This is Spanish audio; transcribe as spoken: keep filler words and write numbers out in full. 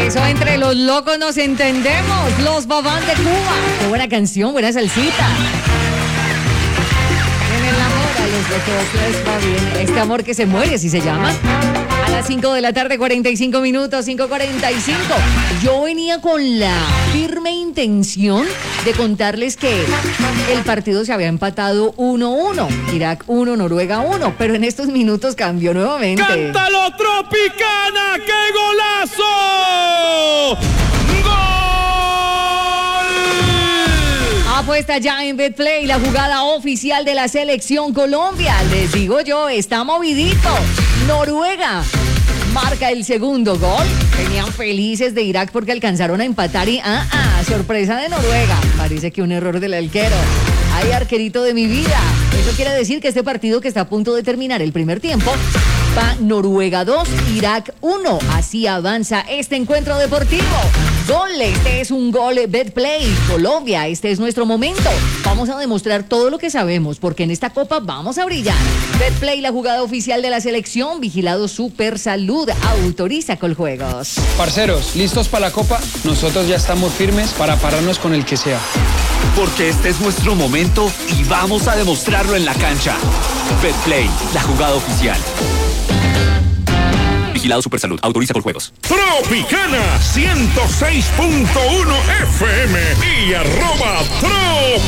Eso entre los locos nos entendemos. Los Babán de Cuba. Qué buena canción, buena salsita. En el amor a los locos les va bien. Este amor que se muere, así se llama. A las cinco de la tarde, cuarenta y cinco minutos, cinco cuarenta y cinco. Yo venía con la firme intención de contarles que el partido se había empatado uno uno. Irak uno, Noruega uno. Pero en estos minutos cambió nuevamente. ¡Cántalo, Tropicana! ¡Qué golazo! Apuesta ya en Betplay, la jugada oficial de la selección Colombia. Les digo yo, está movidito. Noruega marca el segundo gol. Venían felices de Irak porque alcanzaron a empatar y ah, ah, sorpresa de Noruega. Parece que un error del arquero. Ay, arquerito de mi vida. Eso quiere decir que este partido que está a punto de terminar el primer tiempo va Noruega dos, Irak uno. Así avanza este encuentro deportivo. Gol, este es un gol Betplay. Colombia, este es nuestro momento. Vamos a demostrar todo lo que sabemos porque en esta copa vamos a brillar. Betplay, la jugada oficial de la selección. Vigilado Super Salud. Autoriza Coljuegos. Parceros, ¿listos para la copa? Nosotros ya estamos firmes para pararnos con el que sea. Porque este es nuestro momento y vamos a demostrarlo en la cancha. Betplay, la jugada oficial. Vigilado Supersalud. Autoriza Coljuegos. Tropicana ciento seis punto uno F M y arroba Trop.